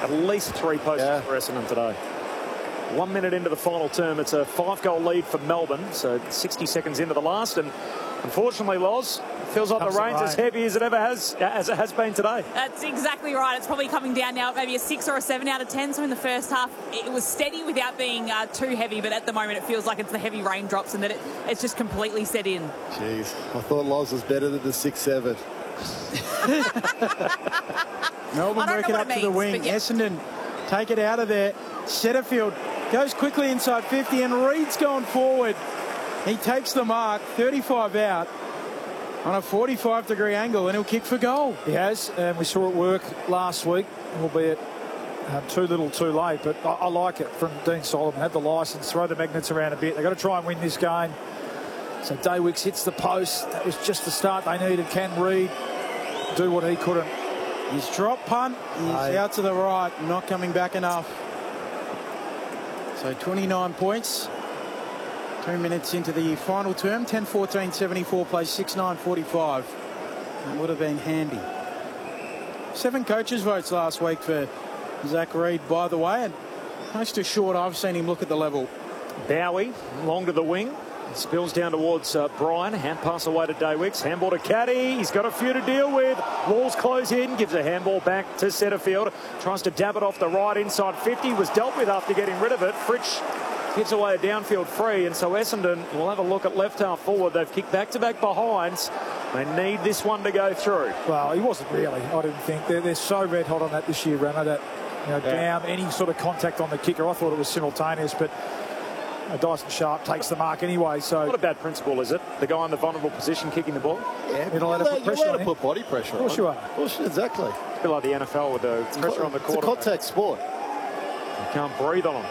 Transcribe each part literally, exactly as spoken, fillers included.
at least three posts yeah. for Essendon today. One minute into the final term, it's a five-goal lead for Melbourne, so sixty seconds into the last, and unfortunately, Loz, it feels like Comes the rain's as heavy as it ever has, as it has been today. That's exactly right. It's probably coming down now, maybe a six or a seven out of ten. So in the first half, it was steady without being uh, too heavy, but at the moment, it feels like it's the heavy raindrops and that it, it's just completely set in. Jeez, I thought Loz was better than the six seven. Melbourne work it up it means, to the wing. Yeah. Essendon take it out of there. Setterfield goes quickly inside fifty, and Reed's gone forward. He takes the mark, thirty-five out on a forty-five degree angle, and he'll kick for goal. He has, and we saw it work last week, albeit um, too little too late. But I, I like it from Dean Solomon. Have the licence, throw the magnets around a bit. They've got to try and win this game. So Daywicks hits the post. That was just the start they needed. Can Reed do what he couldn't? His drop punt is Aye. out to the right, not coming back enough. So twenty-nine points. Two minutes into the final term. ten fourteen seventy-four plays six nine forty-five. That would have been handy. Seven coaches' votes last week for Zach Reed, by the way. And most assured I've seen him look at the level. Bowie, long to the wing. Spills down towards uh, Bryan. Hand pass away to Daywicks. Handball to Caddy. He's got a few to deal with. Walls close in. Gives a handball back to Setterfield. Tries to dab it off the right inside fifty. Was dealt with after getting rid of it. Fritsch gives away a downfield free. And so Essendon will have a look at left half forward. They've kicked back-to-back behinds. They need this one to go through. Well, he wasn't really. I didn't think. They're, they're so red hot on that this year, Ramo, that you know, yeah. down any sort of contact on the kicker. I thought it was simultaneous, but Uh, Dyson Sharp takes the mark anyway. So not a bad principle, is it? The guy in the vulnerable position kicking the ball. Yeah, you're allowed to put pressure on him. Put body pressure. Of course on. you are. Of course, exactly. A bit like the N F L with the it's pressure co- on the It's quarterback. a contact sport. You can't breathe on him.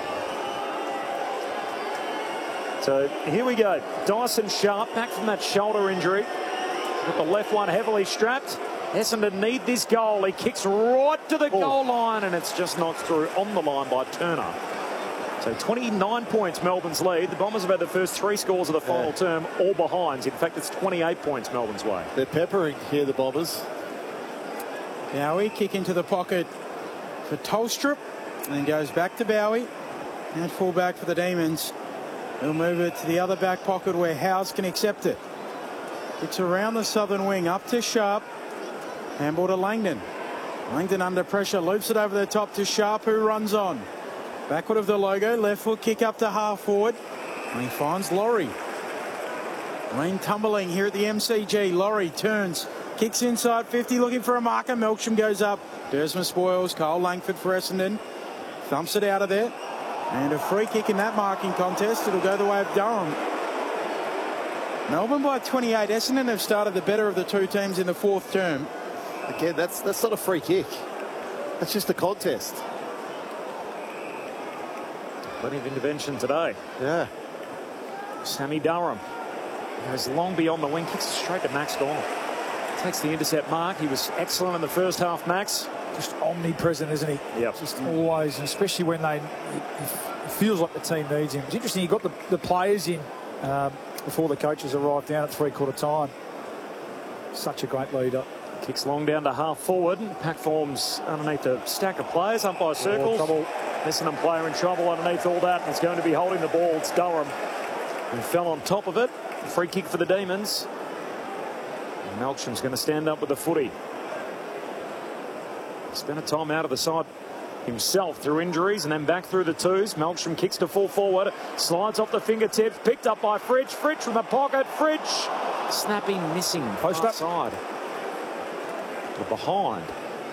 So here we go. Dyson Sharp back from that shoulder injury. With the left one heavily strapped. Essendon need this goal. He kicks right to the oh. goal line, and it's just knocked through on the line by Turner. So twenty-nine points Melbourne's lead. The Bombers have had the first three scores of the final yeah. term, all behinds. In fact, it's twenty-eight points Melbourne's way. They're peppering here, the Bombers. Bowie kick into the pocket for Tolstrup, and then goes back to Bowie. And full back for the Demons. He'll move it to the other back pocket where Howes can accept it. It's around the southern wing, up to Sharp. Handball to Langdon. Langdon under pressure, loops it over the top to Sharp, who runs on. Backward of the logo, left foot kick up to half forward. And he finds Laurie. Lane tumbling here at the M C G. Laurie turns, kicks inside fifty, looking for a marker. Melksham goes up. Dersma spoils. Cole Langford for Essendon. Thumps it out of there. And a free kick in that marking contest. It'll go the way of Durham. Melbourne by twenty-eight. Essendon have started the better of the two teams in the fourth term. Again, that's, that's not a free kick. That's just a contest. Plenty of intervention today. Yeah. Sammy Durham goes long beyond the wing, kicks it straight to Max Gawn. Takes the intercept mark. He was excellent in the first half, Max. Just omnipresent, isn't he? Yep. Just always, especially when they, it feels like the team needs him. It's interesting, he got the, the players in um, before the coaches arrived down at three-quarter time. Such a great leader. Kicks long down to half forward. Pack forms underneath a stack of players, umpire circles. Oh, Essendon player in trouble underneath all that. And it's going to be holding the ball. It's Durham who fell on top of it. A free kick for the Demons. And Melksham's going to stand up with the footy. Spent a time out of the side himself through injuries and then back through the twos. Melksham kicks to full forward. Slides off the fingertips. Picked up by Fritsch. Fritsch from the pocket. Fritsch snapping, missing. Post up side. To behind.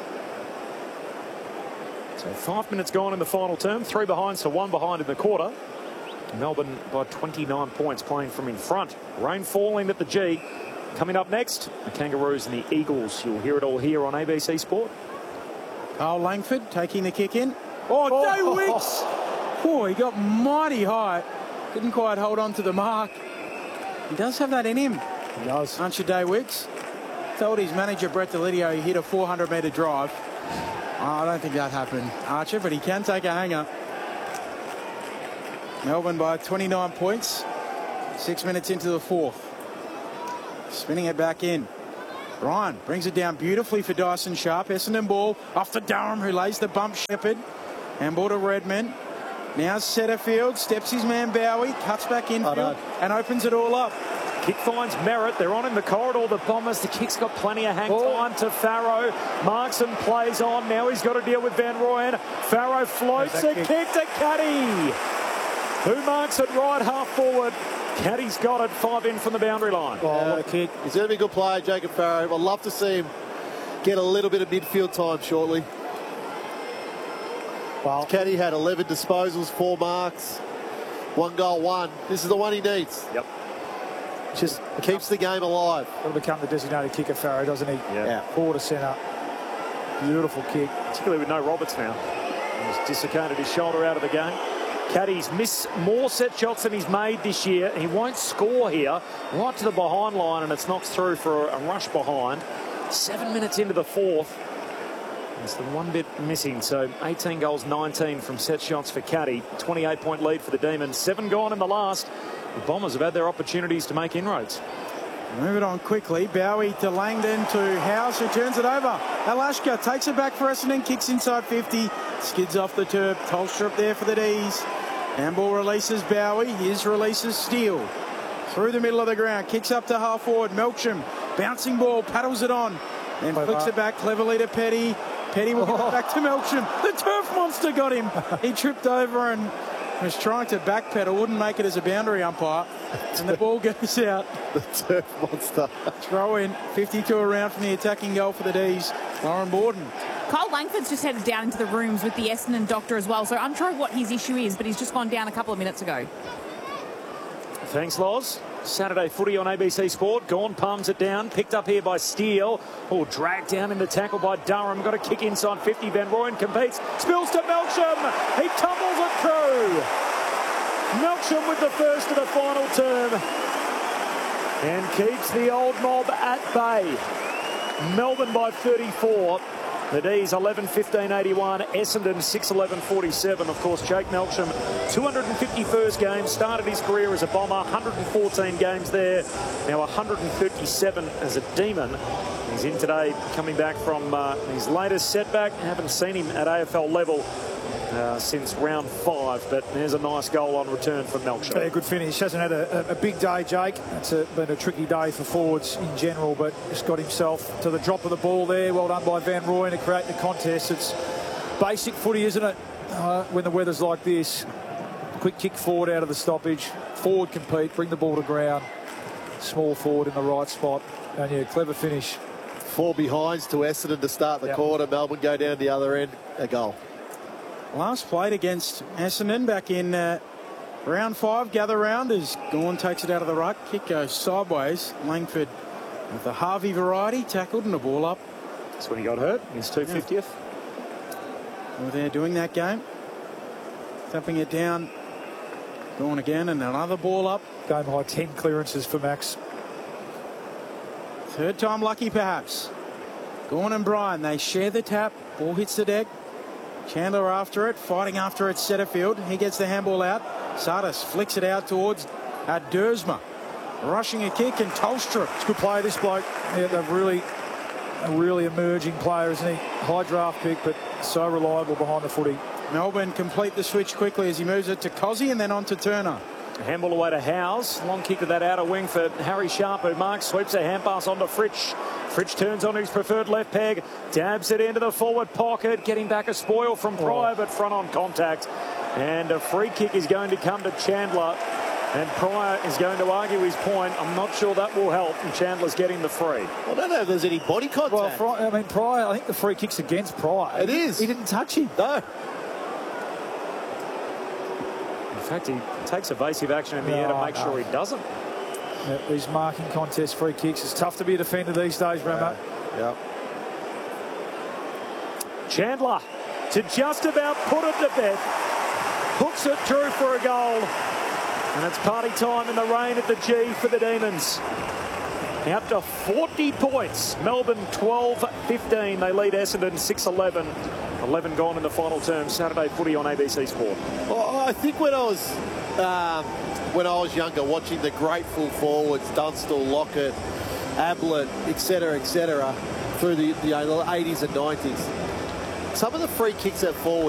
So five minutes gone in the final term. Three behind, so one behind in the quarter. Melbourne by twenty-nine points playing from in front. Rain falling at the G. Coming up next, the Kangaroos and the Eagles. You'll hear it all here on A B C Sport. Carl Langford taking the kick in. Oh, oh. Daywicks! Oh, he got mighty high. Didn't quite hold on to the mark. He does have that in him. He does. Aren't you, Daywicks? Told his manager, Brett Delidio, he hit a four hundred metre drive. Oh, I don't think that happened, Archer, but he can take a hanger. Melbourne by twenty-nine points. Six minutes into the fourth. Spinning it back in. Ryan brings it down beautifully for Dyson Sharp. Essendon ball off to Durham, who lays the bump. Shepherd. Handball to Redmond. Now Setterfield steps his man Bowie, cuts back infield and opens it all up. Kick finds Merritt. They're on in the corridor, the Bombers. The kick's got plenty of hang oh. time to Farrow. Markson plays on. Now he's got to deal with Van Rooyen. Farrow floats a kick. kick to Caddy, who marks it right half forward. Caddy's got it. Five in from the boundary line. Oh, what a kick. He's going to be a good player, Jacob Farrow. I'd love to see him get a little bit of midfield time shortly. Well, Caddy had eleven disposals, four marks, one goal, one. This is the one he needs. Yep. Just keeps the game alive. Will become the designated kicker, Farrow, doesn't he? Yeah. yeah. Forward to centre. Beautiful kick. Particularly with no Roberts now. He's dislocated his shoulder out of the game. Caddy's missed more set shots than he's made this year. He won't score here. Right to the behind line, and it's knocked through for a rush behind. Seven minutes into the fourth. It's the one bit missing. So eighteen goals, nineteen from set shots for Caddy. twenty-eight point lead for the Demons. Seven gone in the last. The Bombers have had their opportunities to make inroads. Move it on quickly. Bowie to Langdon to House, who turns it over. Alashka takes it back for Essendon, kicks inside fifty, skids off the turf. Tolstrup there for the D's. Handball releases Bowie. His releases Steele. Through the middle of the ground, kicks up to half forward. Melksham, bouncing ball, paddles it on. Then flicks it back cleverly to Petty. Petty will give it back to Melksham. The turf monster got him. He tripped over and was trying to backpedal, wouldn't make it as a boundary umpire, and the ball goes out. The turf monster. Throw in, fifty-two around from the attacking goal for the D's. Lauren Borden. Kyle Langford's just headed down into the rooms with the Essendon doctor as well, so I'm unsure what his issue is, but he's just gone down a couple of minutes ago. Thanks, Loz. Saturday footy on A B C Sport. Gawn palms it down. Picked up here by Steele. Oh, dragged down in the tackle by Durham. Got a kick inside fifty. Van Rooyen competes. Spills to Melksham. He tumbles it through. Melksham with the first of the final term. And keeps the old mob at bay. Melbourne by thirty-four. The D's eleven fifteen eighty-one, Essendon six eleven forty-seven. Of course, Jake Melksham, two hundred fifty-first game, started his career as a Bomber, one hundred fourteen games there, now one hundred thirty-seven as a Demon. He's in today, coming back from uh, his latest setback. Haven't seen him at A F L level uh, since round five, but there's a nice goal on return from Melksham. Yeah, good finish. Hasn't had a, a big day, Jake. It's a, been a tricky day for forwards in general, but just got himself to the drop of the ball there. Well done by Van Rooyen to create the contest. It's basic footy, isn't it? Uh, when the weather's like this. Quick kick forward out of the stoppage. Forward compete, bring the ball to ground. Small forward in the right spot. And yeah, clever finish. Four behinds to Essendon to start the yep. quarter. Melbourne go down the other end. A goal. Last played against Essendon back in uh, round five, gather round, as Gawn takes it out of the ruck. Kick goes sideways. Langford with the Harvey variety, tackled and the ball up. That's when he got hurt, his two fiftieth. Yeah. Well, they're doing that game. Tapping it down. Gawn again and another ball up. Game high ten clearances for Max. Third time lucky perhaps. Gawn and Bryan, they share the tap. Ball hits the deck. Chandler after it, fighting after it, Setterfield. He gets the handball out. Sardis flicks it out towards uh, Dersma. Rushing a kick, and Tolstrup. It's a good player, this bloke. Yeah, they're really, a really emerging player, isn't he? High draft pick, but so reliable behind the footy. Melbourne complete the switch quickly as he moves it to Cozzy and then on to Turner. Handball away to Howes. Long kick to that outer wing for Harry Sharp, who marks, sweeps a hand pass onto Fritsch. Fritsch turns on his preferred left peg, dabs it into the forward pocket, getting back a spoil from Pryor, but front on contact. And a free kick is going to come to Chandler. And Pryor is going to argue his point. I'm not sure that will help, and Chandler's getting the free. I don't know if there's any body contact. Well, Pryor, I mean, Pryor, I think the free kick's against Pryor. It is. He didn't touch him. No. In fact, he takes evasive action in the air to make no. sure he doesn't. Yeah, these marking contest free kicks, it's tough to be a defender these days, Ramo. Yeah. Chandler to just about put it to bed. Hooks it through for a goal. And it's party time in the rain at the G for the Demons. Out to forty points. Melbourne twelve fifteen. They lead Essendon six eleven. eleven gone in the final term. Saturday footy on A B C Sport. Well, I think when I was um, when I was younger, watching the great full forwards, Dunstall, Lockett, Ablett, et cetera, et cetera, through the, you know, the eighties and nineties. Some of the free kicks at forward